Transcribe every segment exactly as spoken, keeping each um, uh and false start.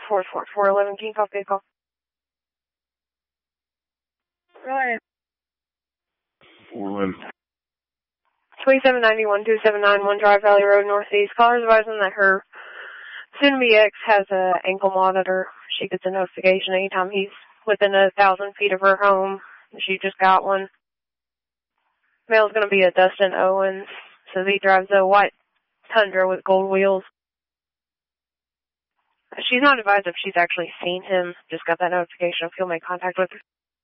four four four eleven, can you copy a call? Go ahead. four eleven. twenty-seven ninety-one, two seven nine one Drive Valley Road, Northeast. Caller's advising that her soon-to-be ex has a ankle monitor. She gets a notification anytime he's within a thousand feet of her home. She just got one. Male's going to be a Dustin Owens. Says he drives a white Tundra with gold wheels. She's not advised if she's actually seen him. Just got that notification if he'll make contact with her.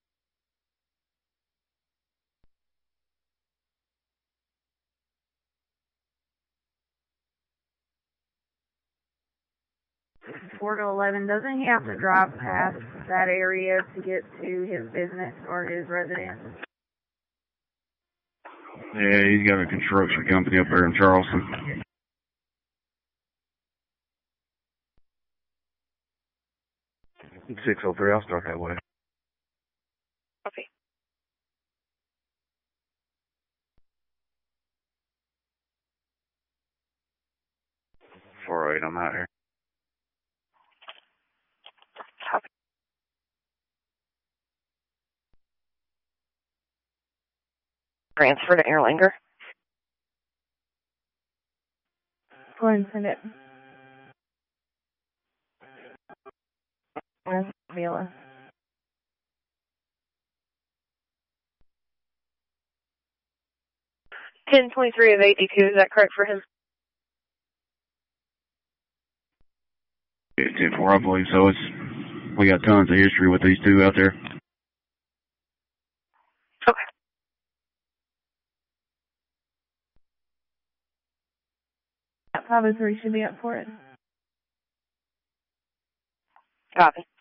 four to eleven, doesn't he have to drive past that area to get to his business or his residence? Yeah, he's got a construction company up there in Charleston. six oh three, I'll start that way. Okay. four oh eight, I'm out here. Copy. Transfer to Erlanger. Go ahead and send it. Mila. ten twenty-three of A D Q, is that correct for him? Yeah, ten four, I believe so. It's, we got tons of history with these two out there. Okay. five oh three should be up for it. Copy.